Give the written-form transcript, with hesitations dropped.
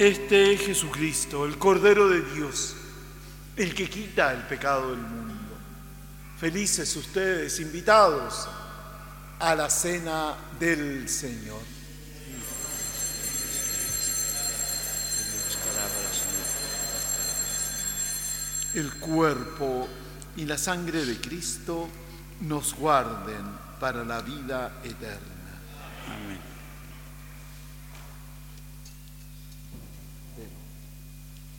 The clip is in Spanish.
Este es Jesucristo, el Cordero de Dios, el que quita el pecado del mundo. Felices ustedes, invitados a la cena del Señor. El cuerpo y la sangre de Cristo nos guarden para la vida eterna. Amén.